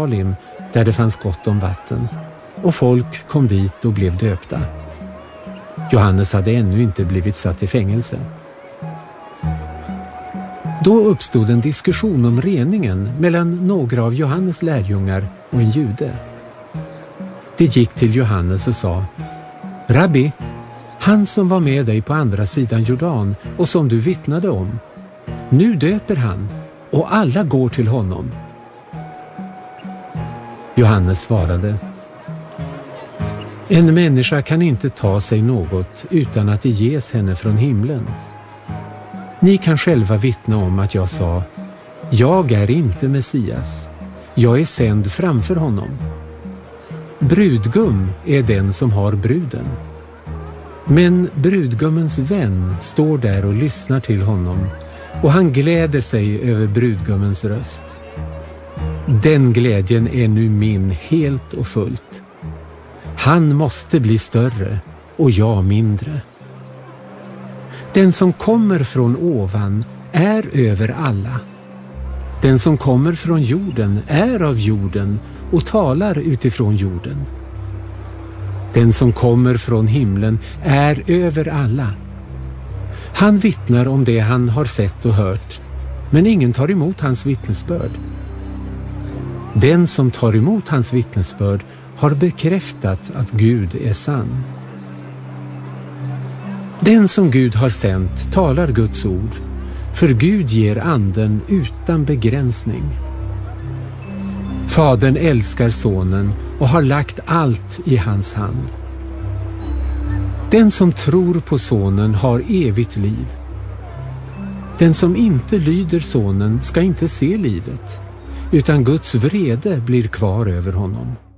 Salim där det fanns gott om vatten, och folk kom dit och blev döpta. Johannes hade ännu inte blivit satt i fängelse. Då uppstod en diskussion om reningen mellan några av Johannes lärjungar och en jude. De gick till Johannes och sa: Rabbi, han som var med dig på andra sidan Jordan och som du vittnade om, nu döper han och alla går till honom. Johannes svarade: En människa kan inte ta sig något utan att det ges henne från himlen. Ni kan själva vittna om att jag sa: Jag är inte Messias, jag är sänd framför honom. Brudgum är den som har bruden. Men brudgummens vän står där och lyssnar till honom, och han gläder sig över brudgummens röst. Den glädjen är nu min helt och fullt. Han måste bli större och jag mindre. Den som kommer från ovan är över alla. Den som kommer från jorden är av jorden och talar utifrån jorden. Den som kommer från himlen är över alla. Han vittnar om det han har sett och hört, men ingen tar emot hans vittnesbörd. Den som tar emot hans vittnesbörd har bekräftat att Gud är sann. Den som Gud har sänt talar Guds ord, för Gud ger anden utan begränsning. Fadern älskar sonen och har lagt allt i hans hand. Den som tror på sonen har evigt liv. Den som inte lyder sonen ska inte se livet, utan Guds vrede blir kvar över honom.